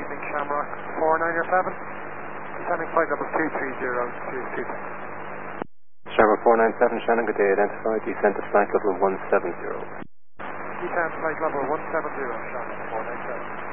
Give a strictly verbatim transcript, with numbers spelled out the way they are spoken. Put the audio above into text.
evening, Shamrock four nine seven. Descending flight level two three zero to two ten. Shamrock four nine seven, Shannon, good day, identified. Descent to flight level one seven zero. Descent flight level one seven zero, Shamrock four nine seven.